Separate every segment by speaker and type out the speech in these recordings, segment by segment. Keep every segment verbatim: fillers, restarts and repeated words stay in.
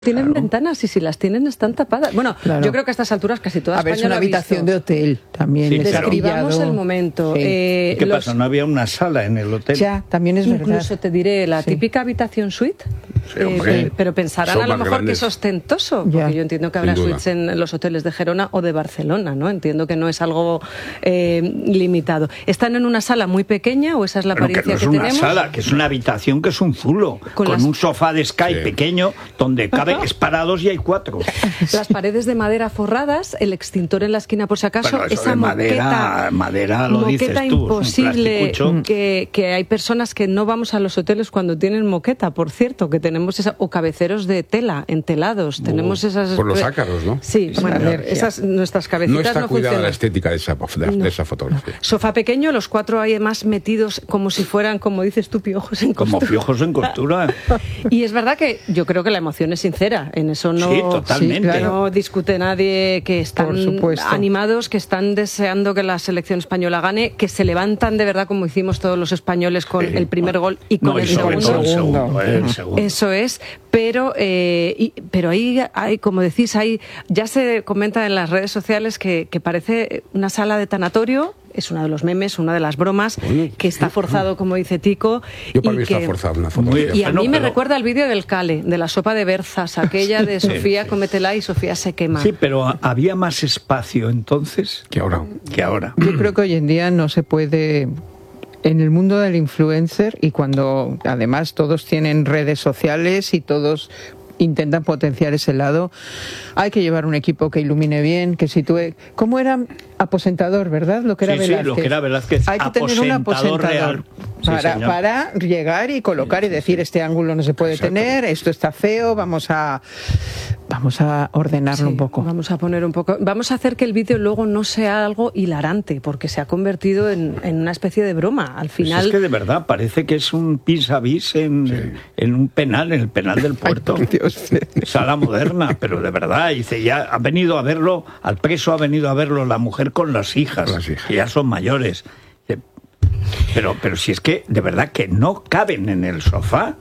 Speaker 1: Tienen
Speaker 2: claro.
Speaker 1: ventanas y si las tienen están tapadas. Bueno,
Speaker 3: Claro.
Speaker 1: yo creo que a estas alturas casi toda
Speaker 3: A ver,
Speaker 1: España
Speaker 3: es una
Speaker 1: lo ha
Speaker 3: habitación
Speaker 1: visto.
Speaker 3: de hotel también.
Speaker 2: Sí,
Speaker 3: es
Speaker 1: Describamos
Speaker 3: trillado.
Speaker 1: el momento.
Speaker 3: Sí.
Speaker 1: Eh,
Speaker 2: ¿Qué
Speaker 1: los-
Speaker 2: pasa? ¿No había una sala en el hotel?
Speaker 3: Ya, también es
Speaker 1: Incluso
Speaker 3: verdad.
Speaker 1: te diré, la
Speaker 3: Sí.
Speaker 1: típica habitación suite.
Speaker 4: Sí, hombre.
Speaker 1: Eh, pero pensarán
Speaker 4: Son
Speaker 1: a lo
Speaker 4: más
Speaker 1: mejor
Speaker 4: grandes.
Speaker 1: que es ostentoso,
Speaker 3: Ya.
Speaker 1: porque yo entiendo que habrá
Speaker 4: Sin duda.
Speaker 1: suites en los hoteles de Gerona o de Barcelona, ¿no? Entiendo que no es algo eh, limitado. ¿Están en una sala muy pequeña o esa es la
Speaker 2: Bueno, que
Speaker 1: apariencia
Speaker 2: no es
Speaker 1: que,
Speaker 2: una
Speaker 1: tenemos?
Speaker 2: sala, que es una habitación que es un zulo,
Speaker 1: Con
Speaker 2: con,
Speaker 1: las-
Speaker 2: un sofá de Sky
Speaker 4: Sí.
Speaker 2: pequeño, donde cabe esparados y hay cuatro.
Speaker 1: Las paredes de madera forradas, el extintor en la esquina por si acaso,
Speaker 2: Bueno, eso
Speaker 1: esa
Speaker 2: de madera,
Speaker 1: moqueta,
Speaker 2: madera lo
Speaker 1: moqueta
Speaker 2: dices tú, es un
Speaker 1: imposible,
Speaker 2: plasticucho.
Speaker 1: que, que hay personas que no vamos a los hoteles cuando tienen moqueta, por cierto, que tenemos esa, o cabeceros de tela, entelados, tenemos esas...
Speaker 4: por los ácaros, ¿no?
Speaker 1: Sí,
Speaker 3: Es
Speaker 1: bueno,
Speaker 3: una alergia.
Speaker 1: esas, nuestras cabecitas
Speaker 4: No está
Speaker 1: no
Speaker 4: cuidada
Speaker 1: funcionan.
Speaker 4: la estética de esa, de, de esa fotografía.
Speaker 1: Sofá pequeño, los cuatro ahí además metidos como si fueran, como dices tú, piojos en
Speaker 2: Como
Speaker 1: costura.
Speaker 2: piojos en costura.
Speaker 1: Y es verdad que yo creo que la emoción es sincera, en eso no,
Speaker 2: Sí, totalmente.
Speaker 3: Sí, claro.
Speaker 1: no discute nadie, que están
Speaker 3: Por supuesto.
Speaker 1: animados, que están deseando que la selección española gane, que se levantan de verdad como hicimos todos los españoles con
Speaker 2: Sí.
Speaker 1: el primer gol y con
Speaker 2: No,
Speaker 1: el
Speaker 2: y sobre
Speaker 1: segundo.
Speaker 2: todo el
Speaker 3: Segundo.
Speaker 2: segundo. eh, el segundo.
Speaker 1: Eso es, pero eh, y- pero ahí hay, como decís, hay, ya se comenta en las redes sociales que, que parece una sala de tanatorio, es uno de los memes, una de las bromas,
Speaker 4: Oye,
Speaker 1: que está forzado, como dice Tico.
Speaker 4: Yo para
Speaker 1: y
Speaker 4: mí está
Speaker 1: que-
Speaker 4: forzada una
Speaker 2: Muy
Speaker 4: fotografía.
Speaker 1: Y a
Speaker 2: Bueno,
Speaker 1: mí me
Speaker 2: pero-
Speaker 1: recuerda el vídeo del Cale, de la sopa de berzas, aquella de Sofía, cómetela y Sofía se quema.
Speaker 2: Sí, pero a- había más espacio entonces
Speaker 4: Que ahora.
Speaker 2: que ahora.
Speaker 3: Yo creo que hoy en día no se puede, en el mundo del influencer, y cuando además todos tienen redes sociales y todos intentan potenciar ese lado, hay que llevar un equipo que ilumine bien, que sitúe... ¿Cómo era aposentador, verdad? Lo que era
Speaker 2: Sí, sí,
Speaker 3: Velázquez.
Speaker 2: lo que era Velázquez,
Speaker 3: Hay que tener un
Speaker 2: aposentador
Speaker 3: aposentador
Speaker 2: real. Sí,
Speaker 3: para,
Speaker 2: señor.
Speaker 3: para llegar y colocar y decir este ángulo no se puede
Speaker 4: Exacto.
Speaker 3: tener, esto está feo, vamos a vamos a ordenarlo
Speaker 1: Sí,
Speaker 3: un poco.
Speaker 1: Vamos a poner un poco. Vamos a hacer que el vídeo luego no sea algo hilarante, porque se ha convertido en, en una especie de broma. Al
Speaker 2: Pues
Speaker 1: final.
Speaker 2: es que de verdad parece que es un vis a vis en, en un penal, en el penal del puerto.
Speaker 3: Ay, por Dios.
Speaker 2: Sala moderna, pero de verdad, dice, ya ha venido a verlo, al preso ha venido a verlo la mujer con las hijas,
Speaker 4: Con las hijas.
Speaker 2: que ya son mayores. Dice, Pero, pero si es que de verdad que no caben en el sofá,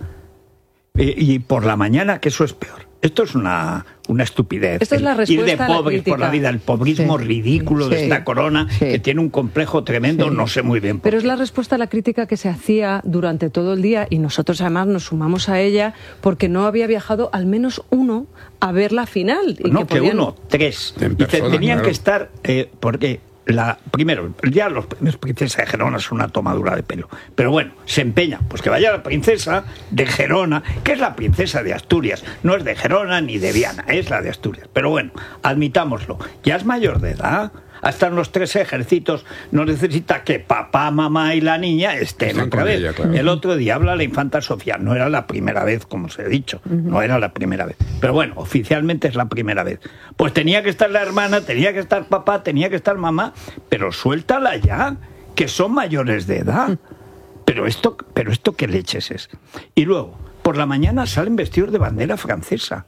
Speaker 2: y, y por la mañana, que eso es peor. Esto es una, una estupidez.
Speaker 1: Esto es la
Speaker 2: El ir de
Speaker 1: respuesta a la
Speaker 2: pobres por la
Speaker 1: crítica.
Speaker 2: vida, el pobrismo
Speaker 3: Sí.
Speaker 2: ridículo de
Speaker 3: Sí.
Speaker 2: esta corona,
Speaker 3: Sí.
Speaker 2: que tiene un complejo tremendo,
Speaker 3: Sí.
Speaker 2: no sé muy bien por
Speaker 1: Pero es
Speaker 2: qué.
Speaker 1: la respuesta a la crítica que se hacía durante todo el día y nosotros además nos sumamos a ella porque no había viajado al menos uno a ver la final. Y
Speaker 2: No, que,
Speaker 1: podían-
Speaker 2: uno, tres.
Speaker 4: En
Speaker 2: Dice,
Speaker 4: persona,
Speaker 2: tenían
Speaker 4: claro.
Speaker 2: que estar, eh, porque la primero, ya los premios Princesa de Gerona es una tomadura de pelo. Pero bueno, se empeña, pues que vaya la princesa de Gerona, que es la princesa de Asturias. No es de Gerona ni de Viana, es la de Asturias. Pero bueno, admitámoslo. Ya es mayor de edad. Hasta en los tres ejércitos no necesita que papá, mamá y la niña estén
Speaker 4: Están
Speaker 2: otra
Speaker 4: con
Speaker 2: vez.
Speaker 4: ella, claro.
Speaker 2: El otro día habla la infanta Sofía. No era la primera vez, como os he dicho. No era la primera vez. Pero bueno, oficialmente es la primera vez. Pues tenía que estar la hermana, tenía que estar papá, tenía que estar mamá. Pero suéltala ya, que son mayores de edad. Pero esto, pero esto qué leches es. Y luego, por la mañana salen vestidos de bandera francesa.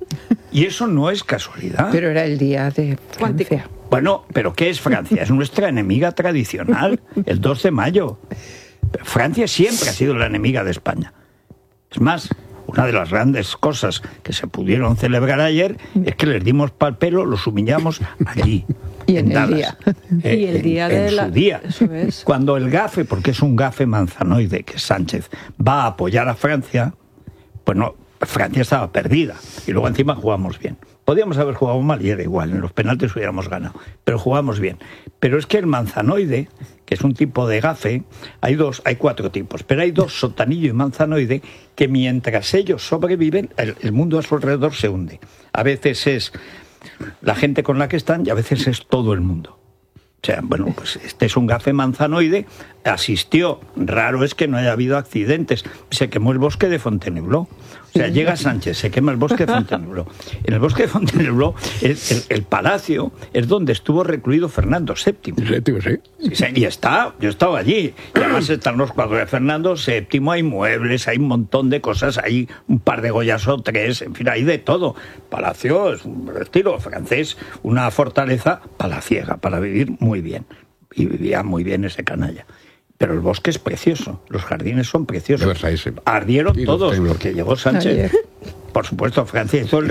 Speaker 2: Y eso no es casualidad.
Speaker 3: Pero era el día de
Speaker 1: Cuántico.
Speaker 3: Francia.
Speaker 2: Bueno, pero ¿qué es Francia? Es nuestra enemiga tradicional, el dos de mayo. Francia siempre ha sido la enemiga de España. Es más, una de las grandes cosas que se pudieron celebrar ayer es que les dimos pal pelo, los humillamos allí.
Speaker 3: Y en el
Speaker 2: Dallas.
Speaker 3: día.
Speaker 2: Eh,
Speaker 1: Y el
Speaker 2: en-
Speaker 1: día
Speaker 2: en
Speaker 1: de la-
Speaker 2: su día.
Speaker 1: eso es.
Speaker 2: Cuando el gafe, porque es un gafe manzanoide, que Sánchez va a apoyar a Francia, pues no, Francia estaba perdida. Y luego encima jugamos bien. Podíamos haber jugado mal y era igual, en los penaltis hubiéramos ganado. Pero jugamos bien. Pero es que el manzanoide, que es un tipo de gafe, hay dos, hay cuatro tipos, pero hay dos, sotanillo y manzanoide, que mientras ellos sobreviven, el, el mundo a su alrededor se hunde. A veces es la gente con la que están y a veces es todo el mundo. O sea, bueno, pues este es un gafe manzanoide, asistió, raro es que no haya habido accidentes, se quemó el bosque de Fontainebleau. O sea, llega Sánchez, se quema el bosque de Fontainebleau. En el bosque de Fontainebleau, el, el, el palacio es donde estuvo recluido Fernando séptimo.
Speaker 4: Séptimo, sí.
Speaker 2: Sí, sí, y está, yo estaba allí. Y además están los cuadros de Fernando séptimo, hay muebles, hay un montón de cosas, hay un par de Goyas o tres, en fin, hay de todo. Palacio es un estilo francés, una fortaleza palaciega para vivir muy bien. Y vivía muy bien ese canalla. Pero el bosque es precioso, los jardines son preciosos.
Speaker 4: De Versailles.
Speaker 2: Ardieron
Speaker 4: Y los
Speaker 2: todos,
Speaker 4: templos.
Speaker 2: porque llegó Sánchez.
Speaker 3: Ayer.
Speaker 2: Por supuesto, Francia hizo el